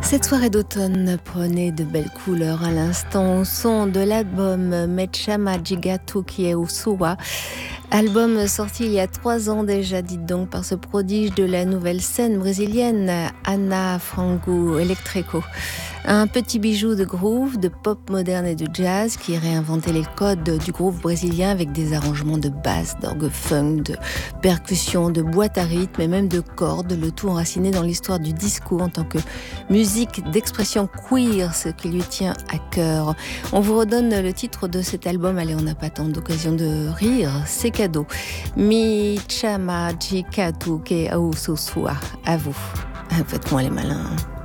Cette soirée d'automne prenait de belles couleurs à l'instant au son de l'album Mechama Jigatu Kieusuwa. Album sorti il y a 3 ans déjà, dites donc, par ce prodige de la nouvelle scène brésilienne, Ana Frango Electrico. Un petit bijou de groove, de pop moderne et de jazz qui réinventait les codes du groove brésilien avec des arrangements de basse, d'orgue funk, de percussions, de boîte à rythme et même de cordes, le tout enraciné dans l'histoire du disco en tant que musique d'expression queer, ce qui lui tient à cœur. On vous redonne le titre de cet album, allez, on n'a pas tant d'occasion de rire, c'est cadeau. Mi chama jikatu ke au susua. À vous. Faites-moi les malins.